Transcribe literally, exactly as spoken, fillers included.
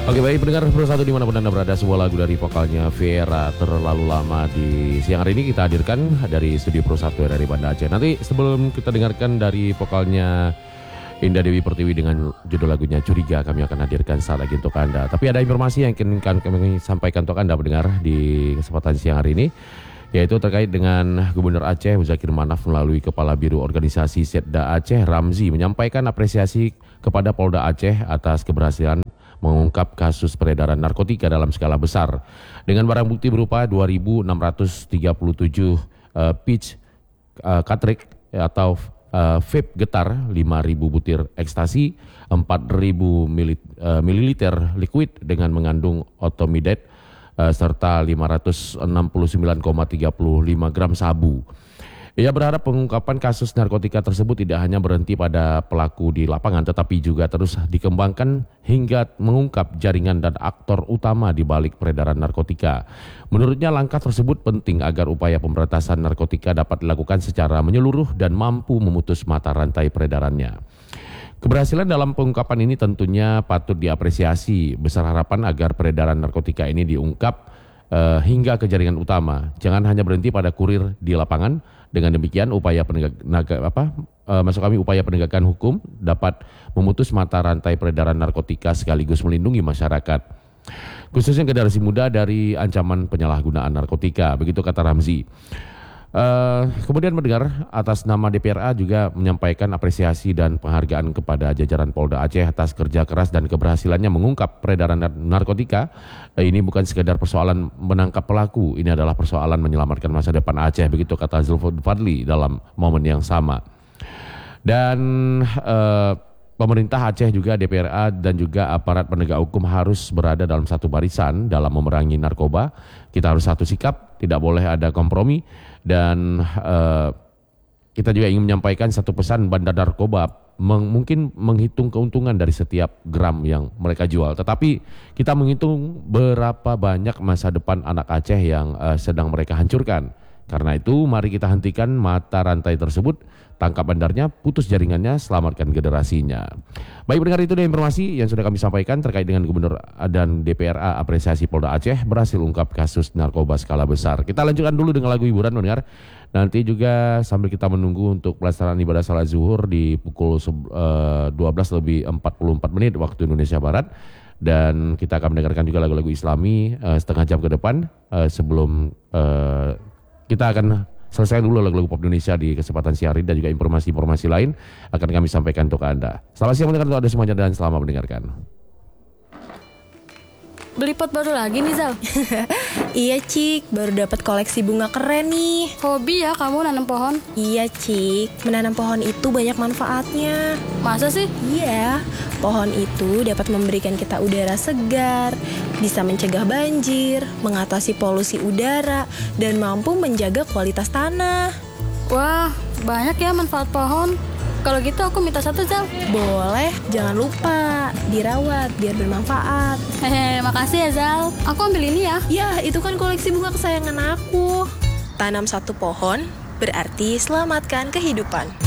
Oke baik pendengar satu dimanapun Anda berada, sebuah lagu dari vokalnya Viera Terlalu Lama di siang hari ini kita hadirkan dari studio Pro satu dari Banda Aceh. Nanti sebelum kita dengarkan dari vokalnya Indah Dewi Pertiwi dengan judul lagunya Curiga, kami akan hadirkan saat lagi untuk Anda. Tapi ada informasi yang ingin kami sampaikan untuk Anda pendengar di kesempatan siang hari ini, yaitu terkait dengan Gubernur Aceh Muzakir Manaf melalui Kepala Biro Organisasi Setda Aceh Ramzi menyampaikan apresiasi kepada Polda Aceh atas keberhasilan mengungkap kasus peredaran narkotika dalam skala besar dengan barang bukti berupa dua ribu enam ratus tiga puluh tujuh uh, pitch uh, katrik atau uh, vape getar, lima ribu butir ekstasi, empat ribu mililiter liquid dengan mengandung otomidate uh, serta lima ratus enam puluh sembilan koma tiga lima gram sabu. Ia berharap pengungkapan kasus narkotika tersebut tidak hanya berhenti pada pelaku di lapangan, tetapi juga terus dikembangkan hingga mengungkap jaringan dan aktor utama di balik peredaran narkotika. Menurutnya langkah tersebut penting agar upaya pemberantasan narkotika dapat dilakukan secara menyeluruh dan mampu memutus mata rantai peredarannya. Keberhasilan dalam pengungkapan ini tentunya patut diapresiasi. Besar harapan agar peredaran narkotika ini diungkap uh, hingga ke jaringan utama. Jangan hanya berhenti pada kurir di lapangan. Dengan demikian upaya penegak, naga, apa, uh, maksud kami upaya penegakan hukum dapat memutus mata rantai peredaran narkotika sekaligus melindungi masyarakat, khususnya generasi muda dari ancaman penyalahgunaan narkotika. Begitu kata Ramzi. Uh, kemudian mendengar atas nama D P R A juga menyampaikan apresiasi dan penghargaan kepada jajaran Polda Aceh atas kerja keras dan keberhasilannya mengungkap peredaran narkotika. Uh, ini bukan sekedar persoalan menangkap pelaku, ini adalah persoalan menyelamatkan masa depan Aceh. Begitu kata Zulfan Fadli dalam momen yang sama. Dan uh, pemerintah Aceh juga D P R A dan juga aparat penegak hukum harus berada dalam satu barisan dalam memerangi narkoba. Kita harus satu sikap, tidak boleh ada kompromi. Dan uh, kita juga ingin menyampaikan satu pesan, bandar narkoba meng, mungkin menghitung keuntungan dari setiap gram yang mereka jual, tetapi kita menghitung berapa banyak masa depan anak Aceh yang uh, sedang mereka hancurkan. Karena itu mari kita hentikan mata rantai tersebut, tangkap bandarnya, putus jaringannya, selamatkan generasinya. Baik pendengar, itu dia informasi yang sudah kami sampaikan terkait dengan Gubernur dan D P R A apresiasi Polda Aceh berhasil ungkap kasus narkoba skala besar. Kita lanjutkan dulu dengan lagu hiburan pendengar. Nanti juga sambil kita menunggu untuk pelaksanaan ibadah salat zuhur di pukul uh, dua belas lebih empat puluh empat menit waktu Indonesia Barat. Dan kita akan mendengarkan juga lagu-lagu Islami uh, setengah jam ke depan uh, sebelum uh, kita akan selesai dulu lagu-lagu pop Indonesia di kesempatan siang hari, dan juga informasi-informasi lain akan kami sampaikan untuk Anda. Selamat siang mendengar untuk Anda semuanya dan selamat mendengarkan. Beli pot baru lagi nih Zal? Iya Cik, baru dapat koleksi bunga keren nih. Hobi ya kamu nanam pohon? Iya Cik, menanam pohon itu banyak manfaatnya. Masa sih? Iya, pohon itu dapat memberikan kita udara segar, bisa mencegah banjir, mengatasi polusi udara, dan mampu menjaga kualitas tanah. Wah, banyak ya manfaat pohon. Kalau gitu aku minta satu Zal. Boleh, jangan lupa dirawat biar bermanfaat. Hehe, makasih ya Zal. Aku ambil ini ya. Ya, itu kan koleksi bunga kesayangan aku. Tanam satu pohon berarti selamatkan kehidupan.